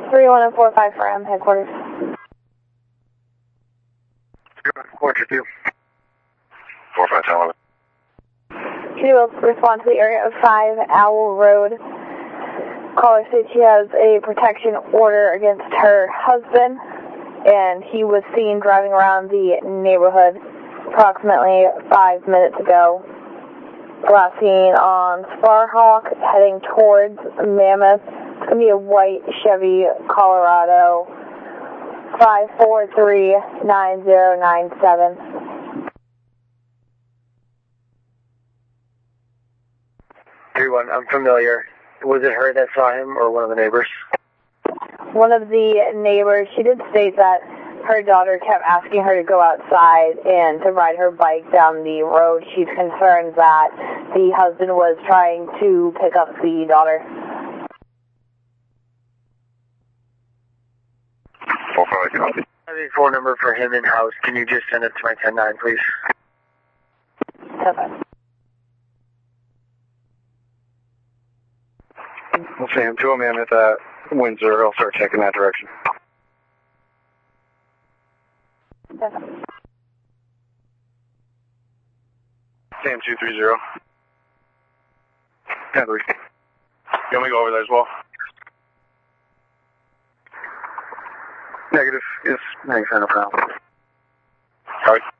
31045 for M headquarters. Quarter 2. 4511. She will respond to the area of 5 Owl Road. Caller said she has a protection order against her husband, and he was seen driving around the neighborhood approximately 5 minutes ago. Last seen on Sparhawk, heading towards Mammoth. It's going to be a white Chevy Colorado, 5439097. I'm familiar. Was it her that saw him or one of the neighbors? One of the neighbors. She did state that her daughter kept asking her to go outside and to ride her bike down the road. She's concerned that the husband was trying to pick up the daughter. 45 copy. I have a phone number for him in-house. Can you just send it to my 10-9, please? Okay. We'll see him to him in at Windsor. I'll start checking that direction. Okay. Sam 230. 10-3. You want me to go over there as well? Negative. Yes, thanks, no problem. All right.